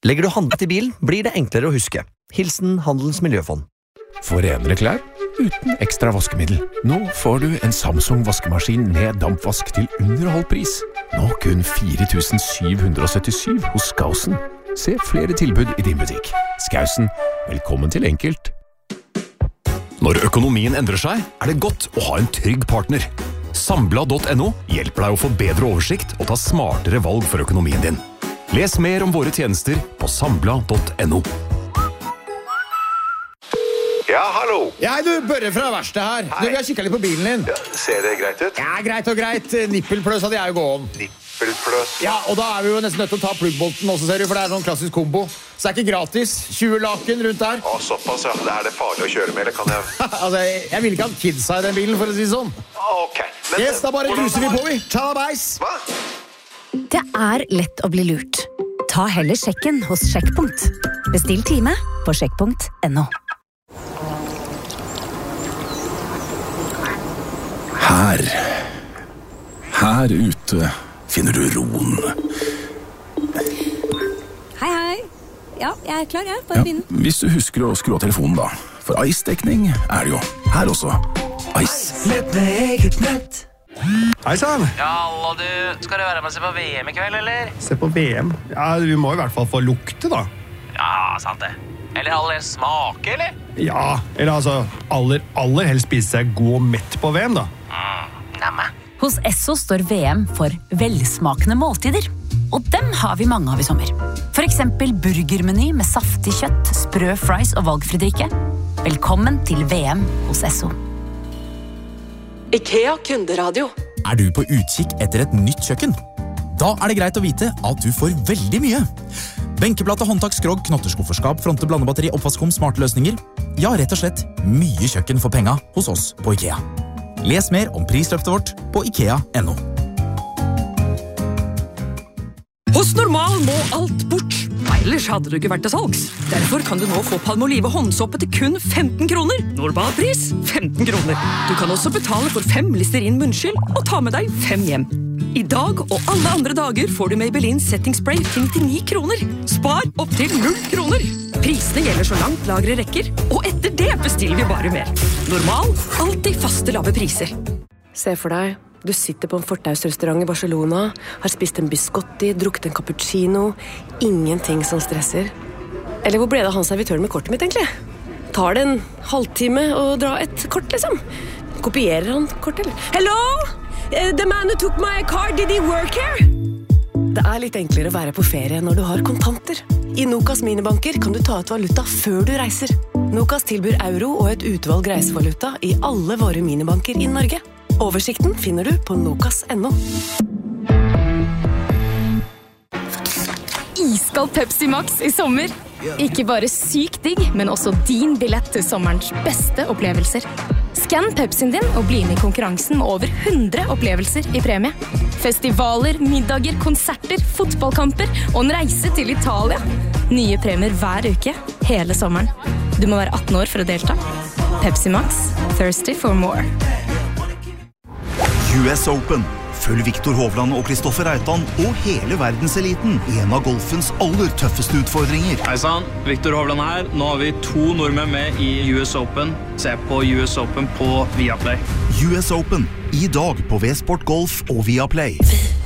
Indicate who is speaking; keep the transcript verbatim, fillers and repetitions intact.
Speaker 1: Legger du handlet i bilen, blir det enklere å huske. Hilsen Handelens Miljøfond.
Speaker 2: For renere klær uten ekstra vaskemiddel. Nå får du en Samsung vaskemaskin med dampvask til under halv pris. Nå kun fire tusen syv hundre syttisju hos Skausen. Se flere tilbud i din butikk. Skausen, velkommen til enkelt.
Speaker 3: Når økonomien endrer seg, er det godt å ha en trygg partner. Sambla punktum no hjelper deg å få bedre oversikt og ta smartere valg for økonomien din. Les mer om våre tjenester på sambla punktum no.
Speaker 4: Ja, hallo.
Speaker 5: Ja, du, Børre fra verkstedet her. Du, vi har kikket litt på bilen din.
Speaker 4: Ja, ser det greit ut?
Speaker 5: Ja, greit og greit. Nippelpløs hadde jeg jo gå om.
Speaker 4: Nippelpløs?
Speaker 5: Ja, og da er vi jo nesten nødt til å ta pluggbolten også, ser du, for det er sånn klassisk kombo. Så det er ikke gratis. tjue laken rundt der.
Speaker 4: Å, såpass, ja. Det er det farlig å kjøre med, eller kan jeg...
Speaker 5: altså, jeg, jeg vil ikke ha kidsa i den bilen, for å si sånn.
Speaker 4: Ok. Men,
Speaker 5: yes, da bare cruiser vi på, vi. Tjalabeis.
Speaker 4: Hva?
Speaker 6: Det er lett å bli lurt. Ta heller sjekken hos Sjekkpunkt. Bestill time på sjekkpunkt punktum no.
Speaker 2: Her, her ute finner du roen.
Speaker 6: Hei, hei. Ja, jeg er klar, jeg. Bare
Speaker 2: Ja,
Speaker 6: begynn.
Speaker 2: hvis du husker å skru av telefonen da. For Ice-dekning er det jo. Her også. Ice.
Speaker 7: Nett med eget nett.
Speaker 8: Hei sann!
Speaker 9: Ja, hallo du. Skal du være med og se på V M i kveld, eller?
Speaker 8: Se på V M. Ja, vi må i hvert fall få lukte, da.
Speaker 9: Ja, sant det. Eller aller smake, eller?
Speaker 8: Ja, eller altså, aller, aller helst spise seg god og mett på V M, da.
Speaker 9: Mm, nemme.
Speaker 6: Hos Esso står V M for velsmakende måltider. Og dem har vi mange av i sommer. For eksempel burgermeny med saftig kjøtt, sprø fries og valgfri drikke. Velkommen til V M hos Esso.
Speaker 10: IKEA kunderadio.
Speaker 11: Er du på utkikk etter et nytt kjøkken? Da er det greit å vite at du får veldig mye. Benkeplate, håndtak, skrog, knotterskufferskap, fronte, blandebatteri, oppvaskkom, smarte løsninger. Ja, rett og slett mye kjøkken for penga hos oss på IKEA. Les mer om prisløftet vårt på ikea punktum no.
Speaker 10: Hos Normal må alt bort. Ellers hadde du ikke vært til salgs. Derfor kan du nå få Palmolive håndsåpe til kun femten kroner. Normalpris femten kroner. Du kan også betale for fem Listerin munnskyld og ta med deg fem hjem. I dag og alle andre dager får du Maybelline Setting Spray til nittini kroner. Spar opp til null kroner. Prisene gjelder så langt lagre rekker, og etter det bestiller vi bare mer. Normal, alltid faste lave priser.
Speaker 12: Se for deg, du sitter på en fortausrestaurant i Barcelona, har spist en biscotti, drukket en cappuccino, ingenting som stresser. Eller hvor ble det av han servitøren med kortet mitt egentlig? Tar det en halvtime å dra et kort, liksom? Kopierer han kortet, eller? Hello? The man who took my car, did he work here? Det er litt enklere å være på ferie når du har kontanter. I Nokas minibanker kan du ta ut valuta før du reiser. Nokas tilbyr euro og et utvalg reisevaluta i alle våre minibanker i Norge. Oversikten finner du på nokas punktum no.
Speaker 13: Iskald Pepsi Max i sommer. Ikke bare sykt digg, men også din billett til sommerens beste opplevelser. Skann Pepsien din og bli med i konkurransen med over hundre opplevelser i premie. Festivaler, middager, konserter, fotballkamper og en reise til Italia. Nye premier hver uke, hele sommeren. Du må være atten år for å delta. Pepsi Max, thirsty for more.
Speaker 14: U S Open. Følg Viktor Hovland og Kristoffer Reitan og hele verdenseliten i en av golfens aller tøffeste utfordringer.
Speaker 15: Hei sann, Viktor Hovland her. Nå har vi to nordmenn med i U S Open. Se på U S Open på Viaplay.
Speaker 14: U S Open. I dag på V-Sport Golf og Viaplay.